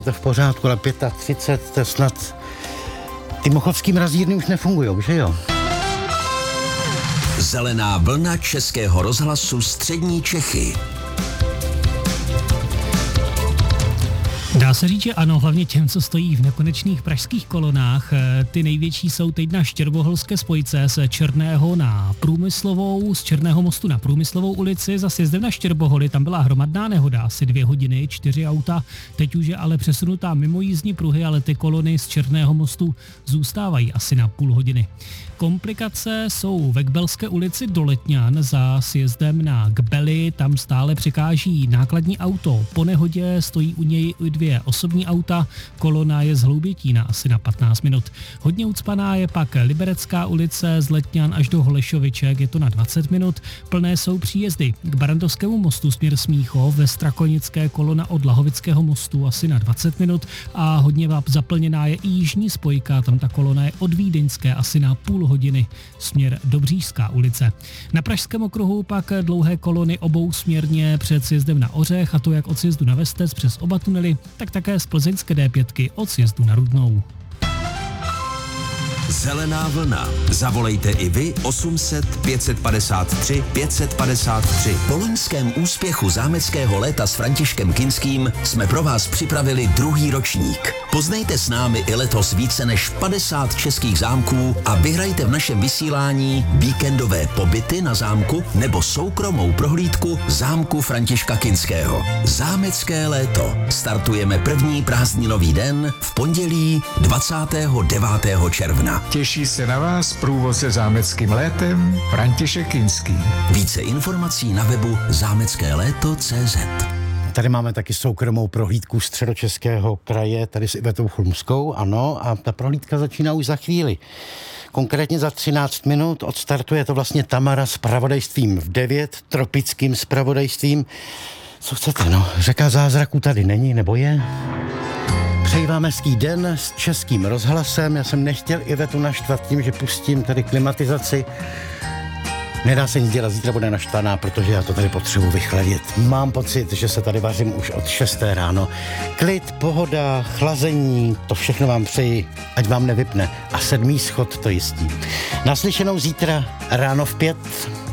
To je v pořádku, ale 35, to je snad... Ty mochovský mrazírny už nefungujou, že jo? Zelená vlna Českého rozhlasu Střední Čechy. Dá se říct, že ano, hlavně těm, co stojí v nekonečných pražských kolonách. Ty největší jsou teď na Štěrboholské spojce z Černého na Průmyslovou, z Černého mostu na Průmyslovou ulici. Za sjezdem na Štěrboholi, tam byla hromadná nehoda, asi 2 hodiny, 4 auta. Teď už je ale přesunutá mimo jízdní pruhy, ale ty kolony z Černého mostu zůstávají asi na půl hodiny. Komplikace jsou ve Kbelské ulici do Letňan za sjezdem na Kbely, tam stále překáží nákladní auto. Po nehodě stojí u něj i 2 osobní auta, kolona je z Hloubětína asi na 15 minut. Hodně ucpaná je pak Liberecká ulice z Letňan až do Holešoviček, je to na 20 minut. Plné jsou příjezdy k Barandovskému mostu směr Smíchov, ve Strakonické kolona od Lahovického mostu asi na 20 minut a hodně zaplněná je i jižní spojka, tam ta kolona je od Vídeňské asi na půl hodiny směr Dobřížská ulice. Na Pražském okruhu pak dlouhé kolony obou směrně před sjezdem na Ořech, a to jak od sjezdu na Vestec přes oba tunely, tak také z plzeňské D5 od sjezdu na Rudnou. Zelená vlna. Zavolejte i vy 800 553 553. Po loňském úspěchu zámeckého léta s Františkem Kinským jsme pro vás připravili 2. ročník. Poznejte s námi i letos více než 50 českých zámků a vyhrajte v našem vysílání víkendové pobyty na zámku nebo soukromou prohlídku zámku Františka Kinského. Zámecké léto. Startujeme první prázdninový den v pondělí 29. června. Těší se na vás průvodce zámeckým létem František Kinský. Více informací na webu zameckéléto.cz. Tady máme taky soukromou prohlídku Středočeského kraje, tady s Ivetou Chlumskou, ano, a ta prohlídka začíná už za chvíli. Konkrétně za 13 minut odstartuje to vlastně Tamara s zpravodajstvím v 9, tropickým zpravodajstvím. Co chcete, no, řeka zázraků tady není, nebo je? Přeji vám hezký den s Českým rozhlasem. Já jsem nechtěl Ivetu naštvat tím, že pustím tady klimatizaci. Nedá se nic dělat, zítra bude naštvaná, protože já to tady potřebuji vychladit. Mám pocit, že se tady vařím už od 6. ráno. Klid, pohoda, chlazení, to všechno vám přeji, ať vám nevypne. A 7. schod to jistí. Naslyšenou zítra ráno v 5.